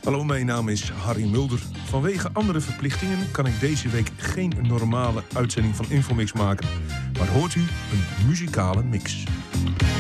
Hallo, mijn naam is Harry Mulder. Vanwege andere verplichtingen kan ik deze week geen normale uitzending van Infomix maken. Maar hoort u een muzikale mix.